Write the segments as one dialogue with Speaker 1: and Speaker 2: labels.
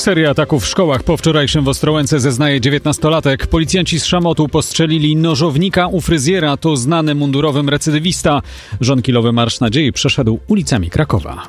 Speaker 1: Seria ataków w szkołach. Po wczorajszym w Ostrołęce zeznaje 19-latek. Policjanci z Szamotu postrzelili nożownika u fryzjera. To znany mundurowym recydywista. Żonkilowy Marsz Nadziei przeszedł ulicami Krakowa.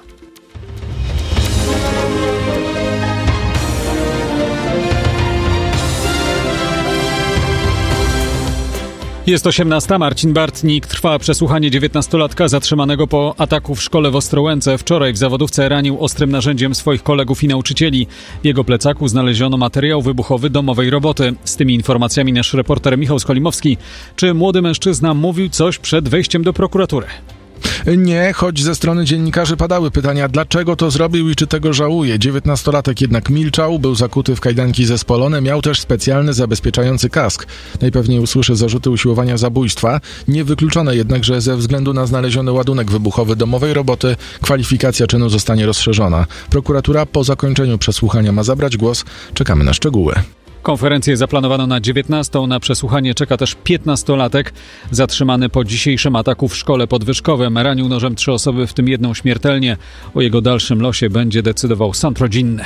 Speaker 1: Jest 18. Marcin Bartnik. Trwa przesłuchanie 19-latka zatrzymanego po ataku w szkole w Ostrołęce. Wczoraj w zawodówce ranił ostrym narzędziem swoich kolegów i nauczycieli. W jego plecaku znaleziono materiał wybuchowy domowej roboty. Z tymi informacjami nasz reporter Michał Skolimowski. Czy młody mężczyzna mówił coś przed wejściem do prokuratury?
Speaker 2: Nie, choć ze strony dziennikarzy padały pytania, dlaczego to zrobił i czy tego żałuje. 19-latek jednak milczał, był zakuty w kajdanki zespolone, miał też specjalny zabezpieczający kask. Najpewniej usłyszy zarzuty usiłowania zabójstwa. Niewykluczone jednak, że ze względu na znaleziony ładunek wybuchowy domowej roboty kwalifikacja czynu zostanie rozszerzona. Prokuratura po zakończeniu przesłuchania ma zabrać głos. Czekamy na szczegóły.
Speaker 1: Konferencję zaplanowano na 19. Na przesłuchanie czeka też 15-latek. Zatrzymany po dzisiejszym ataku w szkole pod Wyszkowem. Ranił nożem 3 osoby, w tym 1 śmiertelnie. O jego dalszym losie będzie decydował sąd rodzinny.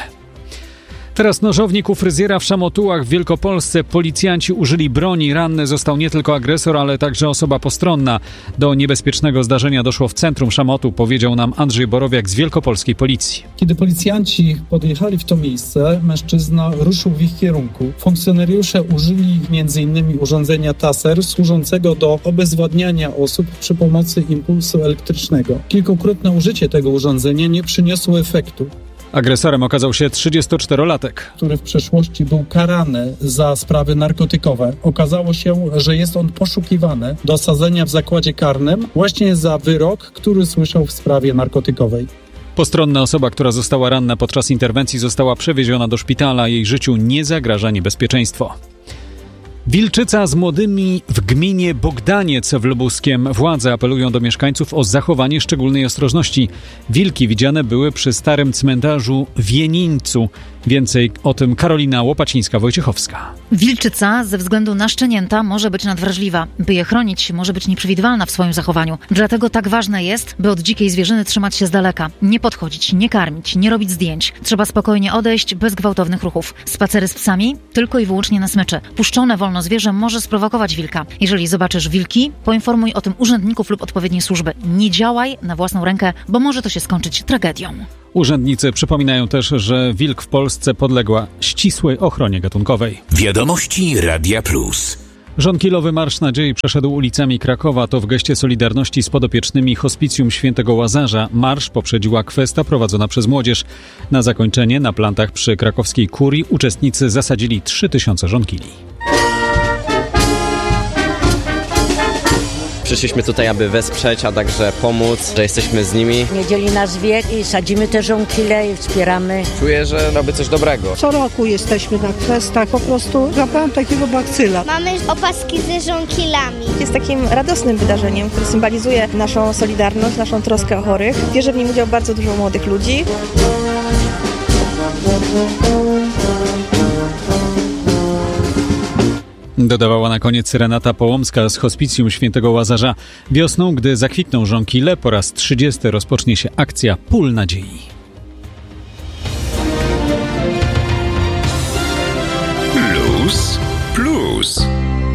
Speaker 1: Teraz nożownik u fryzjera w Szamotułach w Wielkopolsce. Policjanci użyli broni. Ranny został nie tylko agresor, ale także osoba postronna. Do niebezpiecznego zdarzenia doszło w centrum Szamotu, powiedział nam Andrzej Borowiak z wielkopolskiej policji.
Speaker 3: Kiedy policjanci podjechali w to miejsce, mężczyzna ruszył w ich kierunku. Funkcjonariusze użyli m.in. urządzenia taser służącego do obezwładniania osób przy pomocy impulsu elektrycznego. Kilkukrotne użycie tego urządzenia nie przyniosło efektu.
Speaker 1: Agresorem okazał się 34-latek,
Speaker 3: który w przeszłości był karany za sprawy narkotykowe. Okazało się, że jest on poszukiwany do sadzenia w zakładzie karnym właśnie za wyrok, który słyszał w sprawie narkotykowej.
Speaker 1: Postronna osoba, która została ranna podczas interwencji, została przewieziona do szpitala. Jej życiu nie zagraża niebezpieczeństwo. Wilczyca z młodymi w gminie Bogdaniec w Lubuskiem. Władze apelują do mieszkańców o zachowanie szczególnej ostrożności. Wilki widziane były przy starym cmentarzu w Jenińcu. Więcej o tym Karolina Łopacińska-Wojciechowska.
Speaker 4: Wilczyca ze względu na szczenięta może być nadwrażliwa. By je chronić, może być nieprzewidywalna w swoim zachowaniu. Dlatego tak ważne jest, by od dzikiej zwierzyny trzymać się z daleka. Nie podchodzić, nie karmić, nie robić zdjęć. Trzeba spokojnie odejść, bez gwałtownych ruchów. Spacery z psami tylko i wyłącznie na smyczy. Puszczone wolno zwierzę może sprowokować wilka. Jeżeli zobaczysz wilki, poinformuj o tym urzędników lub odpowiednie służby. Nie działaj na własną rękę, bo może to się skończyć tragedią.
Speaker 1: Urzędnicy przypominają też, że wilk w Polsce podległa ścisłej ochronie gatunkowej.
Speaker 5: Wiadomości Radia Plus.
Speaker 1: Żonkilowy Marsz Nadziei przeszedł ulicami Krakowa. To w geście solidarności z podopiecznymi Hospicjum Świętego Łazarza. Marsz poprzedziła kwesta prowadzona przez młodzież. Na zakończenie na plantach przy krakowskiej kurii uczestnicy zasadzili 3000 żonkili.
Speaker 6: Przyszliśmy tutaj, aby wesprzeć, a także pomóc, że jesteśmy z nimi.
Speaker 7: Nie dzieli nas wiek i sadzimy te żonkile i wspieramy.
Speaker 6: Czuję, że robię coś dobrego.
Speaker 8: Co roku jesteśmy na kwestach, po prostu złapałam takiego bakcyla.
Speaker 9: Mamy opaski ze żonkilami.
Speaker 10: Jest takim radosnym wydarzeniem, które symbolizuje naszą solidarność, naszą troskę o chorych. Bierze w nim udział bardzo dużo młodych ludzi.
Speaker 1: Dodawała na koniec Renata Połomska z Hospicjum Świętego Łazarza. Wiosną, gdy zakwitną żonkile, po raz 30 rozpocznie się akcja Pól Nadziei.